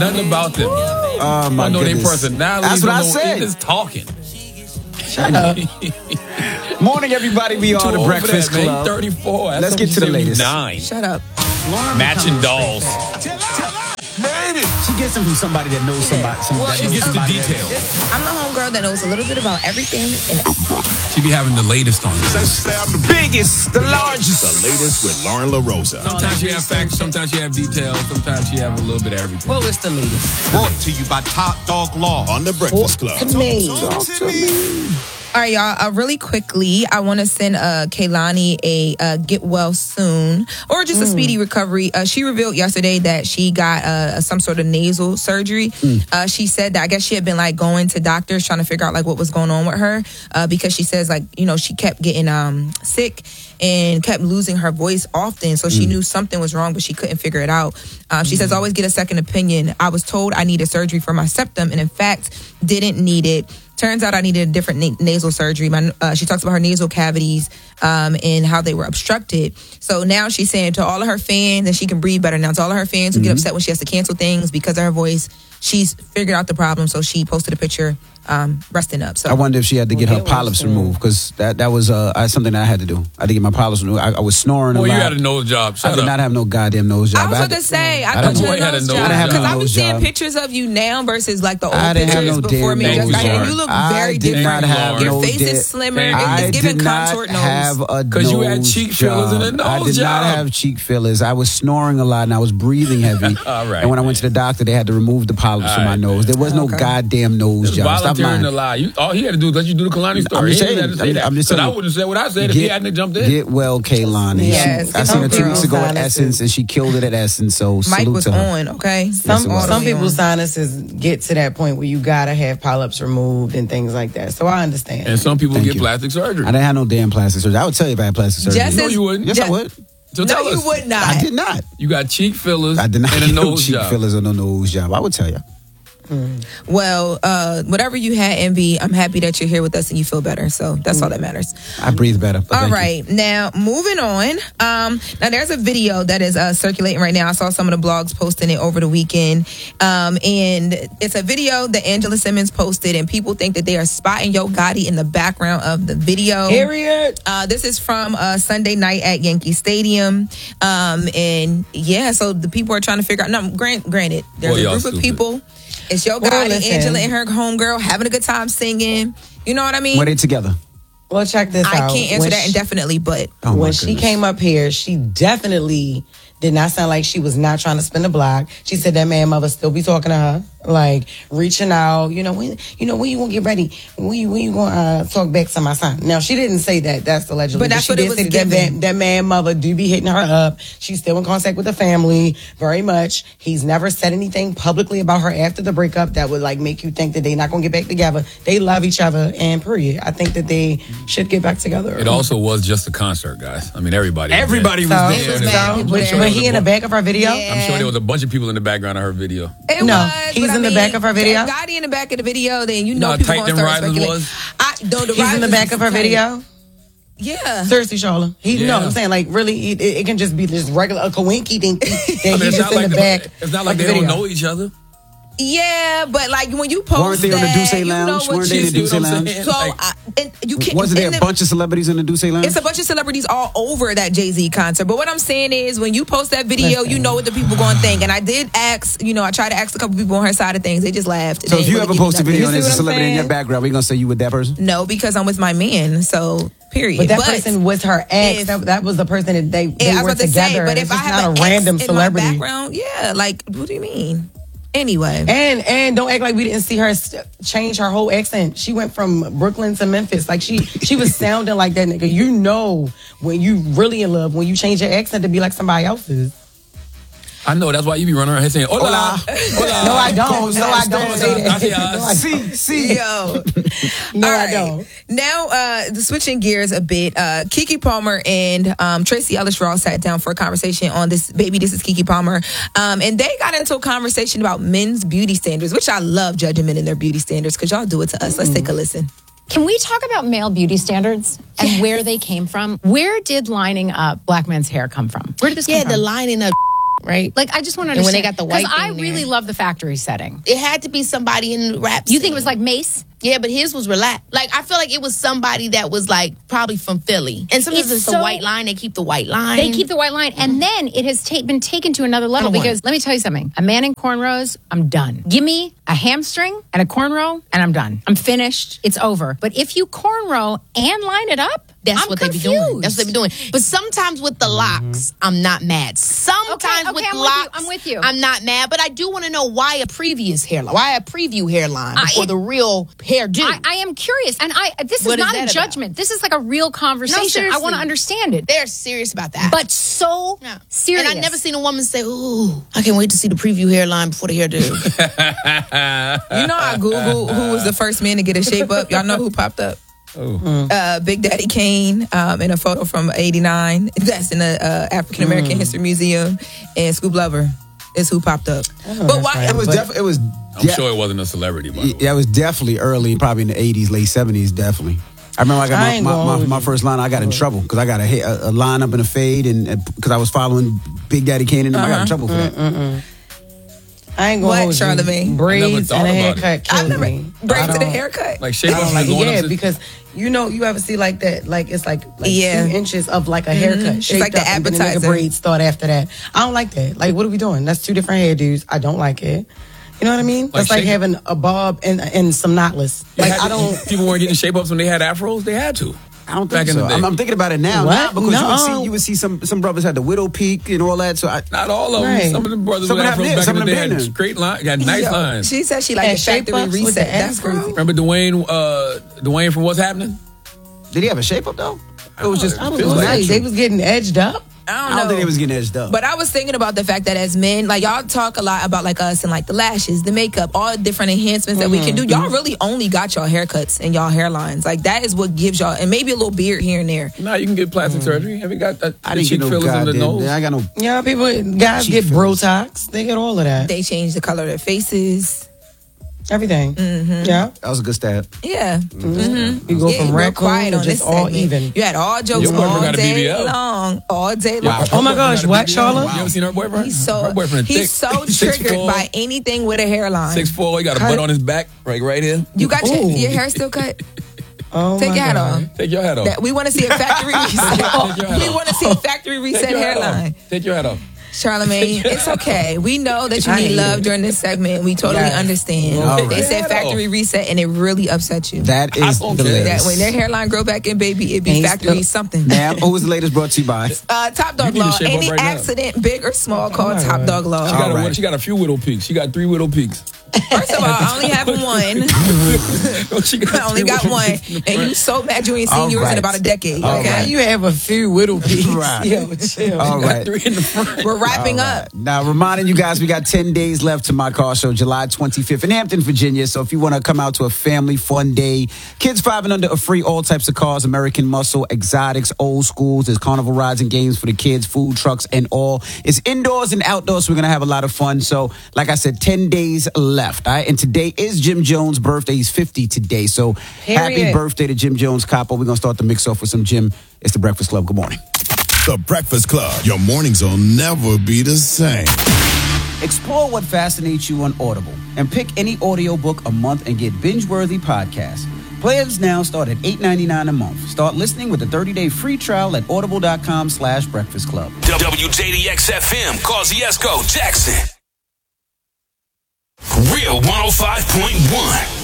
nothing about them. Oh, my I know their goodness. personality. That's what I said. Just talking. Shut up. Morning, everybody. We are the Breakfast Club. 34. Let's get to the latest. 9. Shut up. Matching dolls. She gets them from somebody that knows somebody. She gets the details. I'm the homegirl that knows a little bit about everything. She be having the latest on this. The biggest, the largest. The latest with Lauren LaRosa. Sometimes you have facts, sometimes you have details, sometimes you have a little bit of everything. Well, it's the latest. Brought to you by Top Dog Law on the Breakfast Club. Talk to me. All right, y'all. Really quickly, I want to send Kehlani a get well soon or just a speedy recovery. She revealed yesterday that she got some sort of nasal surgery. She said that I guess she had been like going to doctors trying to figure out like what was going on with her because she says like she kept getting sick and kept losing her voice often. So she knew something was wrong, but she couldn't figure it out. She says always get a second opinion. I was told I needed surgery for my septum, and in fact didn't need it. Turns out I needed a different nasal surgery. She talks about her nasal cavities and how they were obstructed. So now she's saying to all of her fans that she can breathe better now. To all of her fans who get upset when she has to cancel things because of her voice, she's figured out the problem. So she posted a picture resting up. So I wonder if she had to get her polyps removed because that was something that I had to do. I had to get my polyps removed. I was snoring a lot. Well, you had a nose job. I did not have no goddamn nose job. I was about to say, I thought you had a nose job. I didn't have Because no I was nose seeing job. pictures of you now versus like the old I didn't have pictures no before damn me. nose And job. you look I very did different. not have Your no face damn- is slimmer. I It's giving did not contoured nose. have a Because you had nose cheek fillers and a job. I nose did not job. have cheek fillers. I was snoring a lot and I was breathing heavy. All right. And when I went to the doctor, they had to remove the polyps from my nose. There was no goddamn nose job. Stop Volunteering lying. to lie. All he had to do is let you do the Kalani story. I'm just He didn't have to say saying. that. I'm just But saying. I wouldn't have said what I said if he hadn't jumped in. Get well, Kehlani. Yes, I seen her 2 weeks ago at sinuses. Essence, and she killed it at Essence. So Mike salute was to her. on, okay? Yes, it was. Some people's sinuses get to that point where you gotta have polyps removed and things like that. So I understand. And some people Thank get you. plastic surgery. I didn't have no damn plastic surgery. I would tell you if I had plastic surgery. Just No, you wouldn't. Yes, I would. So No, tell you us. would not. I did not. You got cheek fillers I did not and a get no nose cheek job. fillers or no nose job. I would tell you. Well, whatever you had, Envy, I'm happy that you're here with us and you feel better. So that's all that matters. I breathe better. But All thank you. right. Now, moving on. Now, there's a video that is circulating right now. I saw some of the blogs posting it over the weekend. And it's a video that Angela Simmons posted, and people think that they are spotting Yo Gotti in the background of the video. Period. This is from Sunday night at Yankee Stadium. And yeah, so the people are trying to figure out. No, granted, there's Boy, a y'all group of stupid. people. It's Yo Well, Gotti, listen. Angela, and her homegirl having a good time singing. You know what I mean? Were they together? Well, check this I out. can't answer that indefinitely, but Oh, my when she goodness. came up here, she definitely did not sound like she was not trying to spin the block. She said that man mother still be talking to her, like reaching out. When you gonna get ready? When you gonna talk back to my son? Now she didn't say that. That's allegedly. But that's she what it did was say given. that man mother do be hitting her up. She's still in contact with the family very much. He's never said anything publicly about her after the breakup that would like make you think that they're not gonna get back together. They love each other, and period. I think that they should get back together. It also was just a concert, guys. I mean, everybody was Everybody there. was So, there. was mad. People was, there. was he in the back of her video? Yeah. I'm sure there was a bunch of people in the background of her video. It No, was, he's but in the back of her video? if Gotti in the back of the video, then you know how people tight gonna them start risers speculating. was? He's in the back of her video. Yeah. Seriously, Charlotte. He, Yeah. no, I'm saying like really, it can just be just regular a coinky dink that I mean, he's just in the back. It's not like of the they don't video. know each other. Yeah, but like when you post Weren't they on the that, Duce you know Lounge? what Weren't they you in the Duce see what I'm Lounge? saying? So Like- and you can't. Wasn't there and a the- bunch of celebrities in the Duce Lounge? It's a bunch of celebrities all over that Jay-Z concert. But what I'm saying is, when you post that video, you know what the people going to think. And I did ask, I tried to ask a couple people on her side of things. They just laughed. So They if you didn't ever really post a give me video and nothing. there's a what I'm celebrity in your saying? background, we gonna say you with that person? No, because I'm with my man. So, period. But that person was her ex. if- that was the person that they Yeah, I was were about to together. say, but It's if I just have not a a random ex celebrity. in my background, yeah, like, what do you mean? Anyway. And don't act like we didn't see her change her whole accent. She went from Brooklyn to Memphis. Like she was sounding like that nigga. You know when you really in love, when you change your accent to be like somebody else's. I know. That's why you be running around here saying, hola. Hola. No, I don't. No, I don't say that. Gracias. See. Yo. No, All I right. don't. Now, switching gears a bit, Keke Palmer and Tracy Ellis Ross sat down for a conversation on this Baby, This Is Keke Palmer. And they got into a conversation about men's beauty standards, which I love judging men in their beauty standards because y'all do it to us. Let's take a listen. Can we talk about male beauty standards and where they came from? Where did lining up black men's hair come from? Where did this come from? The lining up right? Like, I just want to And when understand. they got the white Because I thing there. really love the factory setting. It had to be somebody in the rap You think scene. it was like Mace? Yeah, but his was relaxed. Like, I feel like it was somebody that was like probably from Philly. And sometimes it's so- a white line. They keep the white line. They keep the white line, and then it has been taken to another level. I don't want Because let me tell you something: a man in cornrows, I'm done. Give me a hamstring and a cornrow, and I'm done. I'm finished. It's over. But if you cornrow and line it up, That's I'm what confused. they be doing. That's what they be doing. But sometimes with the locks, I'm not mad. Sometimes Okay, with I'm with you. locks, I'm with you. I'm not mad. But I do want to know why a previous hairline, why a preview hairline before the real hairdo. I am curious, and this is What is not a that about? judgment. This is like a real conversation. I seriously. want to understand it. They're serious about that. But so Yeah. serious. And I never seen a woman say, "Ooh, I can't wait to see the preview hairline before the hairdo." You know, I Googled who was the first man to get a shape up. Y'all know who popped up? Big Daddy Kane in a photo from '89. That's in the African American History Museum, and Scoop Lover is who popped up. But why? It was it was. I'm sure it wasn't a celebrity, by the way. Yeah, it was definitely early, probably in the 80s, late 70s, definitely. I remember I got my first line. I got in trouble because I got a line up in a fade, and because I was following Big Daddy Kane, and I got in trouble for that. I ain't gonna What, hold you. Charlamagne? Braids I never and a thought about haircut I killed never me. braids I to the don't- haircut. Like shape I don't ups like was it. going Yeah, up to... because you ever see like that, like it's like Yeah. 2 inches of like a haircut. It's shaped like the up, and then appetizer. the braids start after that. I don't like that. Like, what are we doing? That's 2 different hairdos. I don't like it. You know what I mean? That's like shape- having a bob and some knotless. Like, I don't. People weren't getting shape ups when they had afros. They had to. I don't Back think in so. the day. I'm thinking about it now, What? because No. you would see some brothers had the widow peak and all that. So Not all of them. Right. Some of the brothers Some with of them afros have- back some in of the day them had been there. straight line, got nice Yo, lines. she said she like And the shape factory ups with reset. the That's afro. crazy. Remember Dwayne from What's Happening? did he have a shape up though? It was just I was it was gonna say, natural. they was getting edged up. I I don't think they was getting edged up. But I was thinking about the fact that as men, like y'all talk a lot about like us and like the lashes, the makeup, all different enhancements that we can do. Y'all really only got y'all haircuts and y'all hairlines. Like that is what gives y'all, and maybe a little beard here and there. No, you can get plastic surgery. Have you got the I didn't cheek get no fillers in the goddamn. nose? I got no. Yeah, guys Cheek get fillers. Botox. They get all of that. They change the color of their faces. Everything. Yeah. That was a good stab. Yeah. You go from real raccoon quiet to on just this all segment. even. You had all jokes Your boyfriend all got a day BBL. long. All day long. Oh my gosh, what, Charlotte? You ever seen her boyfriend? He's so her boyfriend thick. he's so triggered 6'4", by anything with a hairline. 6'4", he got a butt on his back, right here. You got your, Ooh. your hair still cut? Oh Take my your hat God. off. Take your hat off. That we want to see a factory reset. your hat We off. want to see a factory reset Take your hat hairline. off. Take your hat off. Charlamagne, it's okay. We know that you I need hate love it. during this segment. We totally Yes. understand. All They right. said factory reset and it really upset you. That is I the don't care. latest. That when their hairline grow back in, baby, it be Ain't factory still- something. Now, who was the latest brought to you by? Top Dog You need to Law. shape up Any right now. accident, big or small, call Top Dog Law. She got, All right. she got a few widow peaks. She got 3 widow peaks. First of all, I only have one. She I only three got widow one. peaks in the And you front. so mad you ain't seen All yours in right. about a decade. All Okay. right. You have a few widow peaks. Right. Yo, chill. All Got right. 3 in the front. We're wrapping up. Now, reminding you guys, we got 10 days left to my car show, July 25th in Hampton, Virginia. So if you want to come out to a family fun day, kids 5 and under are free, all types of cars, American muscle, exotics, old schools. There's carnival rides and games for the kids, food trucks and all. It's indoors and outdoors, so we're going to have a lot of fun. So, like I said, 10 days left. All right? And today is Jim Jones' birthday. He's 50 today. So happy Period. birthday to Jim Jones, Capo. We're going to start the mix off with some Jim. It's the Breakfast Club. Good morning. The Breakfast Club. Your mornings will never be the same. Explore what fascinates you on Audible and pick any audiobook a month and get binge-worthy podcasts. Plans now start at $8.99 a month. Start listening with a 30-day free trial at audible.com/breakfast club. WJDX-FM, Kosciuszko, Jackson. Real 105.1.